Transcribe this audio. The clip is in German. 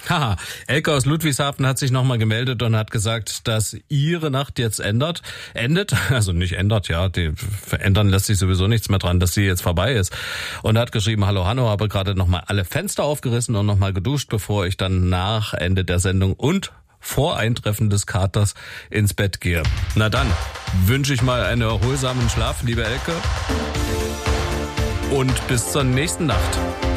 Haha, Elke aus Ludwigshafen hat sich nochmal gemeldet und hat gesagt, dass ihre Nacht jetzt endet. Also nicht ändert, ja, verändern lässt sich sowieso nichts mehr dran, dass sie jetzt vorbei ist. Und hat geschrieben, hallo Hanno, habe gerade nochmal alle Fenster aufgerissen und nochmal geduscht, bevor ich dann nach Ende der Sendung und vor Eintreffen des Katers ins Bett gehe. Na dann, wünsche ich mal einen erholsamen Schlaf, liebe Elke. Und bis zur nächsten Nacht.